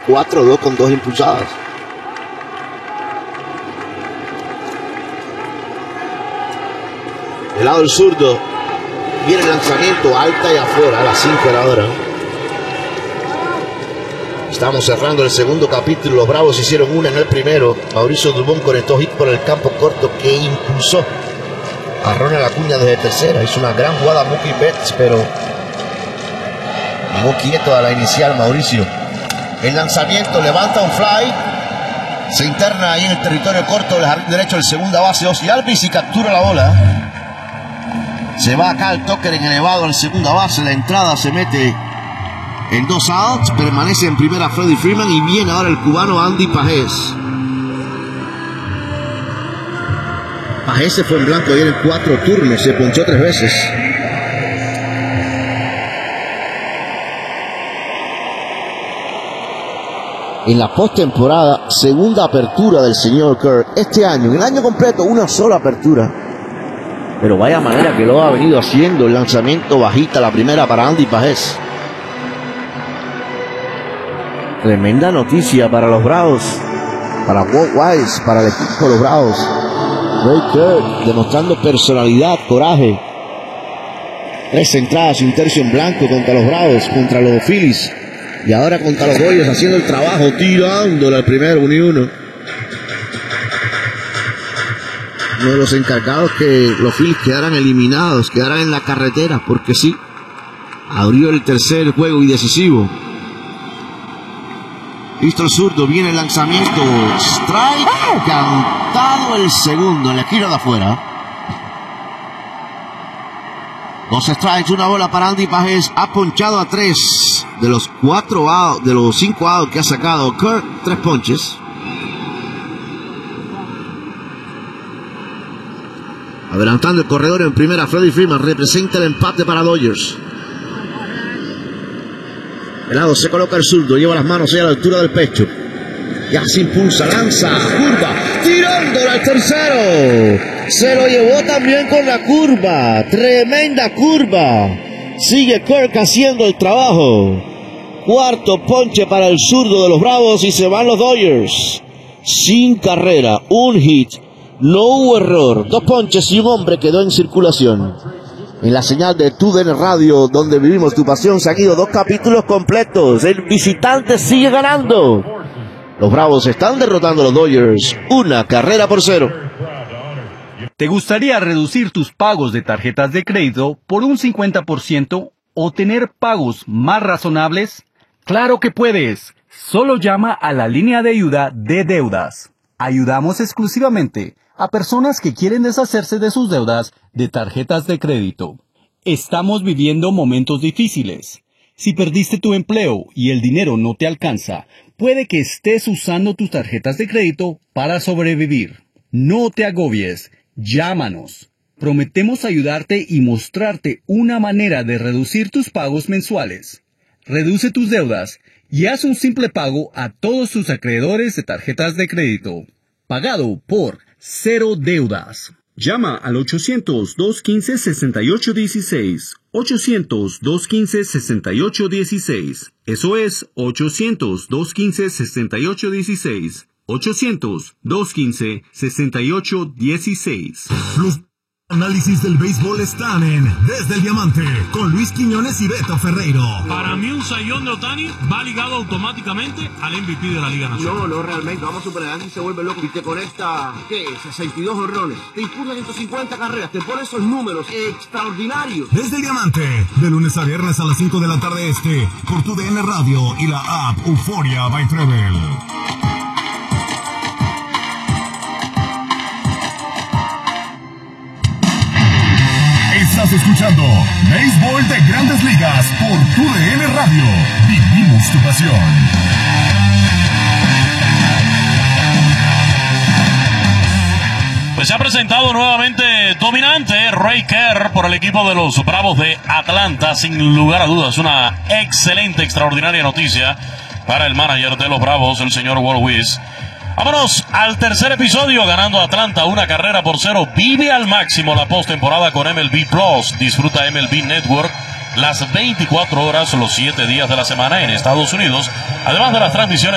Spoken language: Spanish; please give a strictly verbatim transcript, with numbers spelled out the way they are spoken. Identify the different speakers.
Speaker 1: cuatro dos con dos impulsadas. Del lado del zurdo viene el lanzamiento alta y afuera a las cinco de la hora. Estamos cerrando el segundo capítulo. Los Bravos hicieron una en el primero. Mauricio Dubón conectó hit por el campo corto que impulsó a Ronald Acuña desde tercera. Hizo una gran jugada Mookie Betts, pero llegó quieto a la inicial Mauricio. El lanzamiento levanta un fly. Se interna ahí en el territorio corto del jardín derecho el segunda base Ozzie Albies y captura la bola. Se va acá el Tucker en elevado al segunda base. La entrada se mete en dos outs. Permanece en primera Freddie Freeman y viene ahora el cubano Andy Pajés. Pajés se fue en blanco ayer en cuatro turnos. Se ponchó tres veces. En la postemporada, segunda apertura del señor Kirk. Este año, en el año completo, una sola apertura. Pero vaya manera que lo ha venido haciendo. El lanzamiento bajita, la primera para Andy Pajés. Tremenda noticia para los Bravos, para Walt Weiss, para el equipo de los Bravos. Ray Kirk demostrando personalidad, coraje. Tres entradas y un tercio en blanco contra los Bravos, contra los Phillies. Y ahora contra los Dodgers haciendo el trabajo, tirándole al primero, uno y uno. Uno de los encargados que los Phillies quedaran eliminados, quedaran en la carretera, porque sí, abrió el tercer juego y decisivo. Listo el zurdo, viene el lanzamiento, strike, cantado el segundo en la esquina de afuera. Dos strikes, una bola para Andy Pajés. Ha ponchado a tres de los cuatro outs, de los cinco outs que ha sacado Kirk, tres ponches. Adelantando el corredor en primera, Freddie Freeman representa el empate para Dodgers. El lado se coloca el zurdo, lleva las manos ahí a la altura del pecho. Ya se impulsa, lanza, curva, tirándole al tercero. Se lo llevó también con la curva. Tremenda curva. Sigue Kirk haciendo el trabajo. Cuarto ponche para el zurdo de los Bravos y se van los Dodgers. Sin carrera, un hit. No hubo error. Dos ponches y un hombre quedó en circulación. En la señal de T U D N Radio, donde vivimos tu pasión, se han ido dos capítulos completos. El visitante sigue ganando. Los Bravos están derrotando a los Dodgers. Una carrera por cero.
Speaker 2: ¿Te gustaría reducir tus pagos de tarjetas de crédito por un cincuenta por ciento o tener pagos más razonables? ¡Claro que puedes! Solo llama a la línea de ayuda de deudas. Ayudamos exclusivamente a personas que quieren deshacerse de sus deudas de tarjetas de crédito. Estamos viviendo momentos difíciles. Si perdiste tu empleo y el dinero no te alcanza, puede que estés usando tus tarjetas de crédito para sobrevivir. No te agobies, llámanos. Prometemos ayudarte y mostrarte una manera de reducir tus pagos mensuales. Reduce tus deudas y haz un simple pago a todos tus acreedores de tarjetas de crédito. Pagado por Cero Deudas. Llama al ochocientos, dos quince, sesenta y ocho dieciséis. ochocientos, dos quince, sesenta y ocho dieciséis. Eso es ochocientos, dos quince, sesenta y ocho dieciséis. ochocientos, dos quince, sesenta y ocho dieciséis.
Speaker 3: Los análisis del béisbol están en Desde el Diamante con Luis Quiñones y Beto Ferreiro.
Speaker 4: Para mí un sayón de Ohtani va ligado automáticamente al M V P de la Liga Nacional.
Speaker 5: No, no, realmente. Vamos a superar y se vuelve loco y te conecta, ¿qué? sesenta y dos honrones. Te impulsa ciento cincuenta carreras. Te pone esos números extraordinarios.
Speaker 3: Desde el Diamante, de lunes a viernes a las cinco de la tarde este, por tu D N Radio y la app Euforia by Treble. Estás escuchando Béisbol de Grandes Ligas por tu D N Radio. Vivimos tu pasión.
Speaker 4: Pues se ha presentado nuevamente dominante Ray Kerr por el equipo de los Bravos de Atlanta. Sin lugar a dudas, una excelente, extraordinaria noticia para el manager de los Bravos, el señor Walt Weiss. Vámonos al tercer episodio, ganando Atlanta una carrera por cero. Vive al máximo la postemporada con M L B Plus. Disfruta M L B Network las veinticuatro horas, los siete días de la semana en Estados Unidos, además de las transmisiones